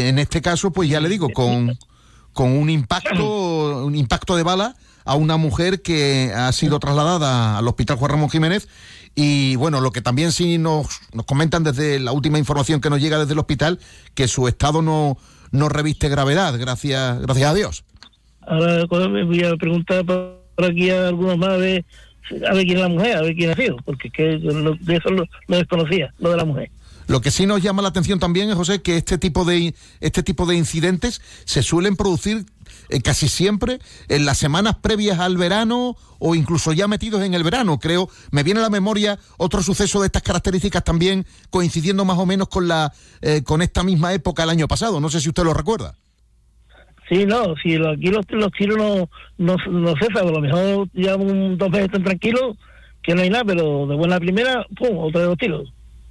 en este caso, pues ya le digo, con un impacto de bala a una mujer que ha sido trasladada al Hospital Juan Ramón Jiménez. Y bueno, lo que también sí nos comentan desde la última información que nos llega desde el hospital, que su estado no reviste gravedad, gracias a Dios. Ahora voy a preguntar por aquí a algunos más a ver quién es la mujer, a ver quién ha sido, porque de eso lo desconocía, lo de la mujer. Lo que sí nos llama la atención también, José, que este tipo de incidentes se suelen producir casi siempre en las semanas previas al verano o incluso ya metidos en el verano. Creo, me viene a la memoria otro suceso de estas características también coincidiendo más o menos con esta misma época el año pasado. No sé si usted lo recuerda. Sí, no, si aquí los tiros no cesan, a lo mejor ya 2 meses tan tranquilos que no hay nada, pero de buena primera, ¡pum!, otra de los tiros.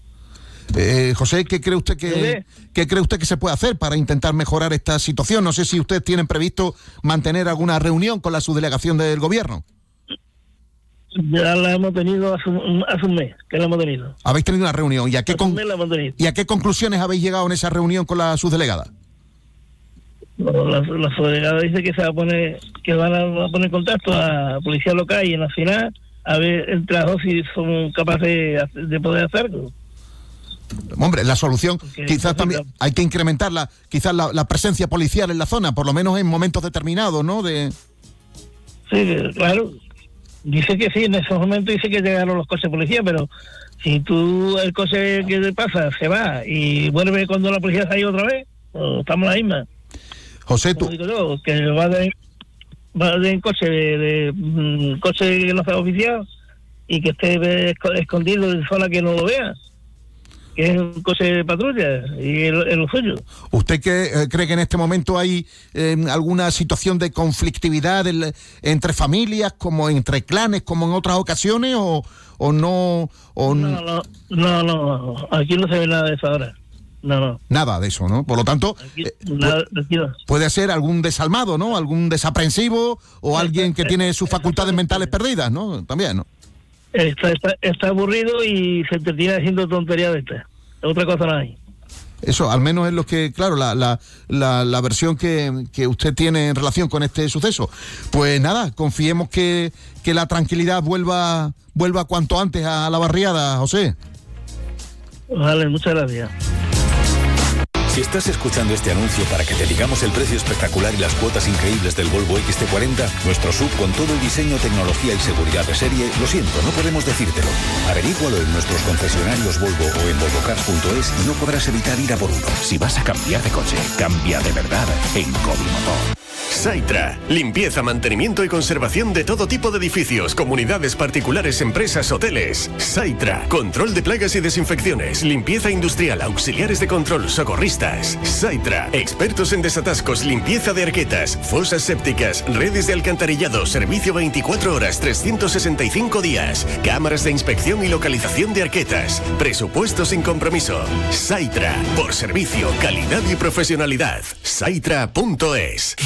José, ¿qué cree usted que se puede hacer para intentar mejorar esta situación? No sé si ustedes tienen previsto mantener alguna reunión con la subdelegación del gobierno. Ya la hemos tenido hace un mes, que la hemos tenido. ¿Habéis tenido una reunión? ¿Y a qué conclusiones habéis llegado en esa reunión con la subdelegada? No, la subdelegada dice que van a poner en contacto a la policía local y nacional a ver entre las dos si son capaces de poder hacerlo. Hombre, la solución quizás también hay que incrementar la presencia policial en la zona, por lo menos en momentos determinados, ¿no? Sí, claro. Dice que sí, en esos momentos dice que llegaron los coches de policía, pero si el coche que te pasa se va y vuelve cuando la policía se ha ido otra vez, pues estamos en la misma. José, tú... Digo yo, que va de coche que no sea oficial y que esté escondido en zona que no lo vea, que es un coche de patrulla y es lo suyo. ¿Usted cree que en este momento hay alguna situación de conflictividad entre familias, como entre clanes, como en otras ocasiones, o no? No, aquí no se ve nada de eso ahora. No. Nada de eso, ¿no? Por lo tanto, puede ser algún desalmado, ¿no? Algún desaprensivo o alguien que tiene sus facultades mentales perdidas, ¿no? También, ¿no? Está aburrido y se entretiene haciendo tonterías de estas. Otra cosa no hay. Eso, al menos es lo que, claro, la versión que usted tiene en relación con este suceso. Pues nada, confiemos que la tranquilidad vuelva cuanto antes a la barriada, José. Vale, muchas gracias. Si estás escuchando este anuncio para que te digamos el precio espectacular y las cuotas increíbles del Volvo XC40, nuestro SUV con todo el diseño, tecnología y seguridad de serie, lo siento, no podemos decírtelo. Averígualo en nuestros concesionarios Volvo o en volvocars.es y no podrás evitar ir a por uno. Si vas a cambiar de coche, cambia de verdad en Covimotor. Saitra, limpieza, mantenimiento y conservación de todo tipo de edificios, comunidades particulares, empresas, hoteles. Saitra, control de plagas y desinfecciones, limpieza industrial, auxiliares de control, socorristas. Saitra, expertos en desatascos, limpieza de arquetas, fosas sépticas, redes de alcantarillado, servicio 24 horas, 365 días, cámaras de inspección y localización de arquetas, presupuesto sin compromiso. Saitra, por servicio, calidad y profesionalidad. Saitra.es.